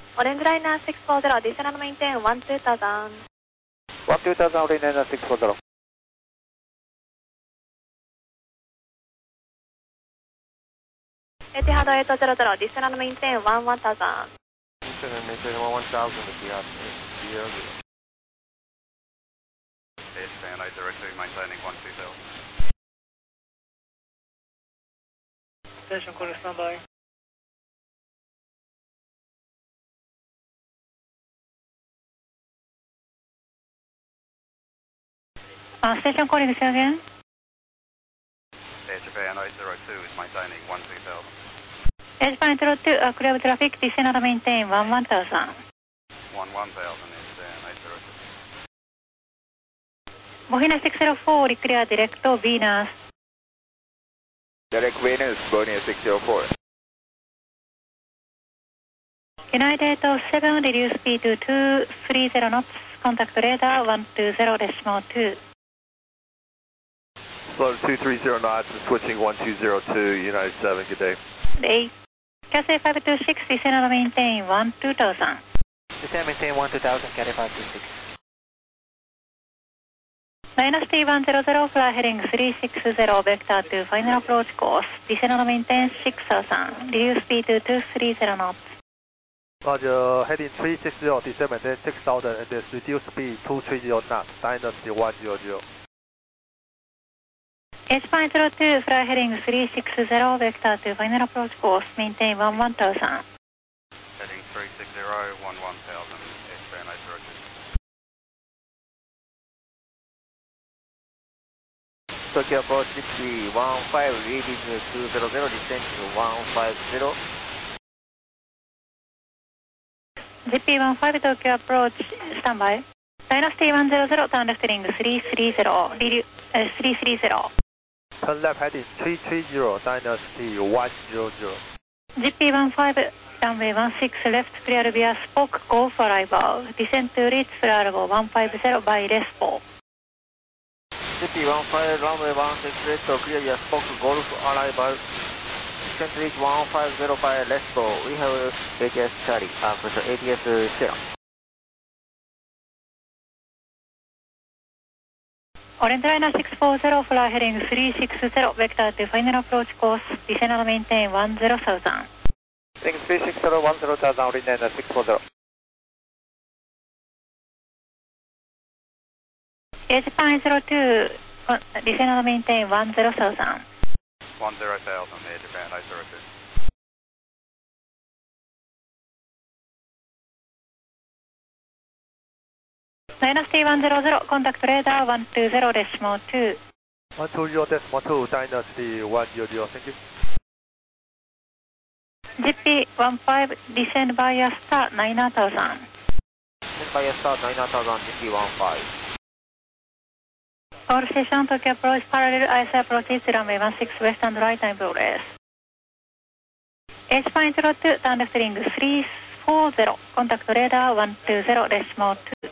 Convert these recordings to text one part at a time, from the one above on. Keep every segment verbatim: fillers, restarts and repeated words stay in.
オレンジライナーシックスフォーゼロ、アディショナルメインテインワンツータウザン。 ワンツータウザン、オレンジライナーシックスフォーゼロ。 エティハドエイトゼロゼロ、アディショナルメインテインワンワンタウザン。 International maintain one one thousand, Etihad eight zero zero. S-band eight zero two, maintaining one two zero. Station calling standby. Uh, station calling again. Air Japan eight zero two is maintaining one two zero. Air Japan eight zero two, uh, clear of traffic, descend and maintain one one thousand. one one thousand, Air Japan eight zero two. Mohina six zero four, clear direct to Venus. Direct Venus, Bonnier six zero four. United seven, reduce speed to two three zero knots, contact radar one two zero decimal two. Slow two three zero knots and switching one two zero two, United seven, good day. eight. Cathay five two six, descend and maintain one two thousand. Descend maintain one two thousand, Cathay five two six. Dynasty one zero zero, fly heading three six zero, vector to final approach course, descend and maintain six thousand, reduce speed to two three zero knots. Roger, heading three six zero, descend maintain six thousand and then reduce speed two three zero knots, Dynasty one zero zero. H point zero two, fly heading three six zero, vector to final approach course, maintain one one thousand. Heading three six zero, one one thousand, S-band eight zero two. Tokyo approach sixty one five, reading two zero zero, descending one five zero. J P one five, Tokyo approach, standby. Dynasty one zero zero, turn left heading three three zero, redu- uh, three three zero. Turn left heading three three zero, Dynasty one zero zero. J P one five, runway one six, left clear via Spoke, go for arrival. Descend to reach clear level one five zero by Respo. J P one five, runway one six, left clear via Spoke, golf arrival. Descend to reach one five zero by Respo. We have A T S Charlie, uh, A T S Sierra. Orange Liner six four zero, fly heading three six zero, vector to final approach course, descend and maintain one zero thousand. Heading three six zero, one zero thousand, Orange Liner six four zero. Air Japan zero two, descend and maintain one zero thousand. one zero thousand, Air Japan eight zero two. Dynasty one zero zero, contact radar one two zero decimal two. one two zero decimal two, Dynasty one zero zero, thank you. J P one five, descend via star nine thousand. Descend via star nine thousand, J P one five. All station, Tokyo approach, parallel I S approaches, runway one six, west and right time progress. H point zero two, turn left heading three four zero, contact radar one two zero decimal two.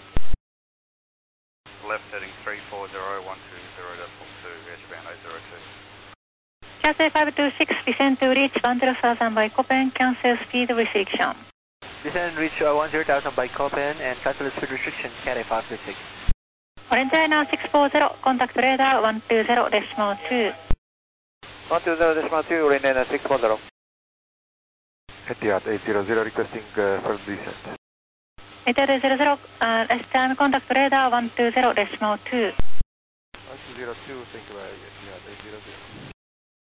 Left heading three four zero, one two zero decimal two, Air Japan eight zero two. Cathay five two six, descend to reach one zero thousand by Copen, cancel speed restriction. Descend reach uh, one zero thousand by Copen and cancel speed restriction, Cathay five two six. Orange Liner six four zero, contact radar one two zero decimal two. one two zero decimal two, Orange Liner six four zero. Etihad eight zero zero, requesting uh, further descent. Etihad zero zero, uh, last time contact radar one two zero decimal two. one two zero two, thank you, Etihad eight zero zero.